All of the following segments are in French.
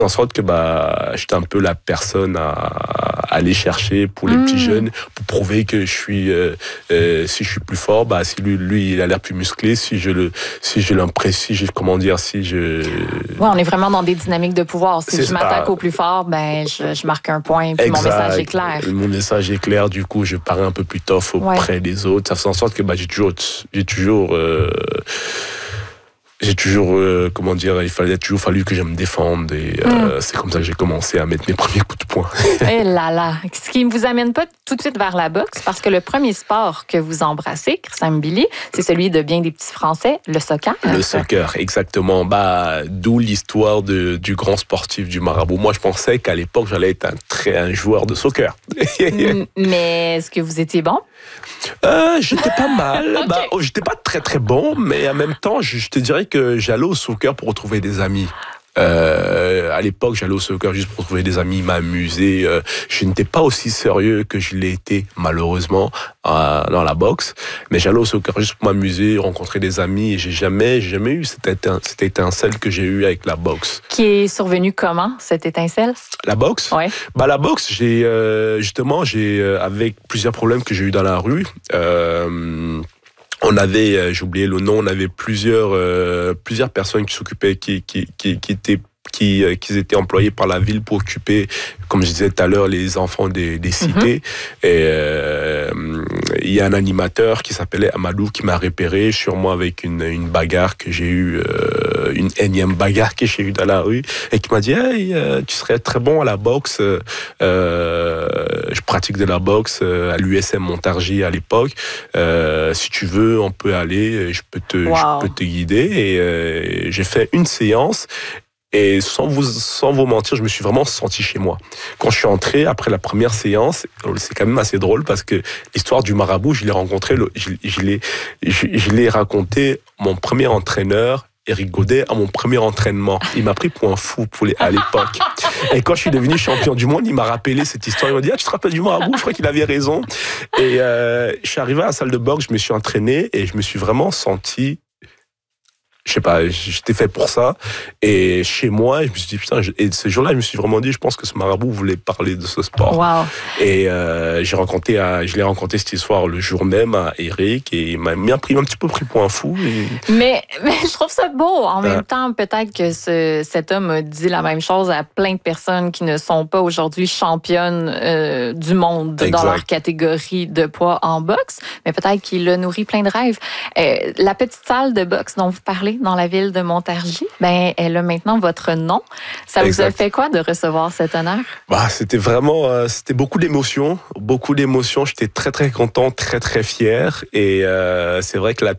en sorte que j'étais un peu la personne à aller chercher pour les petits jeunes, pour prouver que je suis si je suis plus fort, si lui il a l'air plus musclé, si je l'impressionne, on est vraiment dans des dynamiques de pouvoir. Si je m'attaque au plus fort, je marque un point, puis mon message est clair. Mon message est clair, du coup je parais un peu plus tough auprès des autres. Ça fait en sorte que il fallait toujours fallu que je me défende et c'est comme ça que j'ai commencé à mettre mes premiers coups de poing. Eh là là, ce qui ne vous amène pas tout de suite vers la boxe, parce que le premier sport que vous embrassez, Christian Mbili, c'est celui de bien des petits Français, le soccer. Le soccer, exactement. D'où l'histoire du grand sportif du marabout. Moi, je pensais qu'à l'époque, j'allais être un joueur de soccer. Mais est-ce que vous étiez bon? J'étais pas mal. Okay. J'étais pas très très bon, mais en même temps, je te dirais que j'allais au soccer pour retrouver des amis. À l'époque, j'allais au soccer juste pour trouver des amis, m'amuser. Je n'étais pas aussi sérieux que je l'ai été, malheureusement, dans la boxe. Mais j'allais au soccer juste pour m'amuser, rencontrer des amis. Et j'ai jamais eu cette étincelle que j'ai eue avec la boxe. Qui est survenue comment, cette étincelle? La boxe? Ouais. La boxe, j'ai avec plusieurs problèmes que j'ai eu dans la rue. On avait, j'ai oublié le nom, on avait plusieurs personnes qui s'occupaient, qui étaient employés par la ville pour occuper, comme je disais tout à l'heure, les enfants des cités. Et il y a un animateur qui s'appelait Amadou qui m'a repéré sûrement avec une bagarre que j'ai eue, une énième bagarre que j'ai eue dans la rue, et qui m'a dit hey, tu serais très bon à la boxe. Je pratique de la boxe à l'USM Montargis à l'époque. Si tu veux, on peut aller, je peux te guider. Et j'ai fait une séance. Et sans vous mentir, je me suis vraiment senti chez moi. Quand je suis entré après la première séance, c'est quand même assez drôle parce que l'histoire du marabout, je l'ai rencontré, je l'ai raconté mon premier entraîneur, Éric Godet, à mon premier entraînement. Il m'a pris pour un fou à l'époque. Et quand je suis devenu champion du monde, il m'a rappelé cette histoire. Il m'a dit tu te rappelles du marabout? Je crois qu'il avait raison. Et je suis arrivé à la salle de boxe, je me suis entraîné et je me suis vraiment senti. Je sais pas, j'étais fait pour ça. Et chez moi, je me suis dit, putain, et ce jour-là, je me suis vraiment dit, je pense que ce marabout voulait parler de ce sport. Wow. Et je l'ai rencontré cette histoire le jour même à Eric, et il m'a un petit peu pris pour un fou. Mais je trouve ça beau. En même temps, peut-être que cet homme a dit la même chose à plein de personnes qui ne sont pas aujourd'hui championnes du monde dans leur catégorie de poids en boxe. Mais peut-être qu'il a nourri plein de rêves. La petite salle de boxe dont vous parlez, dans la ville de Montargis, elle a maintenant votre nom. Ça vous a fait quoi de recevoir cet honneur? C'était vraiment, c'était beaucoup d'émotions. J'étais très très content, très très fier. Et c'est vrai que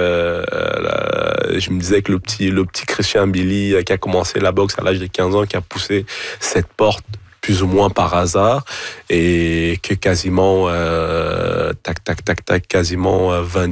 je me disais que le petit Christian Mbili qui a commencé la boxe à l'âge de 15 ans, qui a poussé cette porte plus ou moins par hasard, et que quasiment quasiment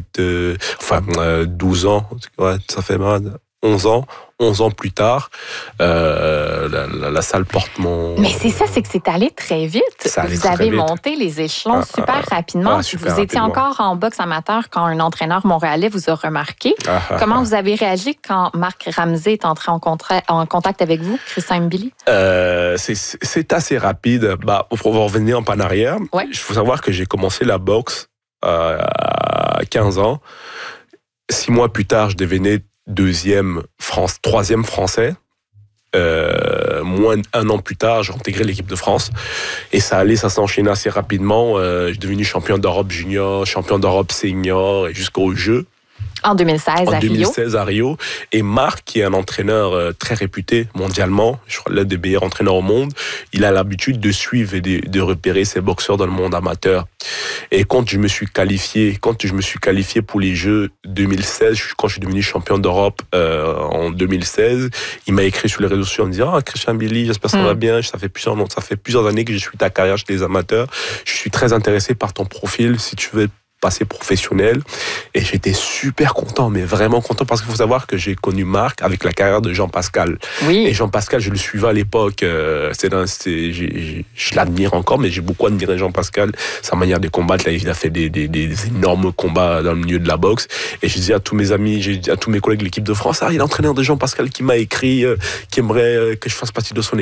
12 ans, ça fait mal, 11 ans plus tard, la salle porte mon... Mais c'est ça, c'est que c'est allé très vite. Vous avez monté les échelons super rapidement. Vous étiez encore en boxe amateur quand un entraîneur montréalais vous a remarqué. Comment vous avez réagi quand Marc Ramsey est entré en contact avec vous, Christian Mbili? C'est assez rapide. Pour revenir en arrière, il faut savoir que j'ai commencé la boxe à 15 ans. 6 mois plus tard, je devenais troisième français. Moins d'un an plus tard, j'ai intégré l'équipe de France. Et ça s'enchaînait assez rapidement. Je suis devenu champion d'Europe junior, champion d'Europe senior, et jusqu'aux Jeux. En 2016 à Rio. Et Marc, qui est un entraîneur très réputé mondialement, je crois l'un des meilleurs entraîneurs au monde, il a l'habitude de suivre et de repérer ses boxeurs dans le monde amateur. Et quand je me suis qualifié pour les Jeux 2016, quand je suis devenu champion d'Europe en 2016, il m'a écrit sur les réseaux sociaux en me disant Christian Mbili, j'espère que ça va bien, ça fait plusieurs années que je suis ta carrière chez les amateurs, je suis très intéressé par ton profil, si tu veux passé professionnel, et j'étais super content, mais vraiment content, parce qu'il faut savoir que j'ai connu Marc avec la carrière de Jean Pascal. Oui. Et Jean Pascal, je le suivais à l'époque, je l'admire encore, mais j'ai beaucoup admiré Jean Pascal, sa manière de combattre. Là, il a fait des énormes combats dans le milieu de la boxe, et je disais à tous mes amis, à tous mes collègues de l'équipe de France, il y a l'entraîneur de Jean Pascal qui m'a écrit, qui aimerait que je fasse partie de son équipe.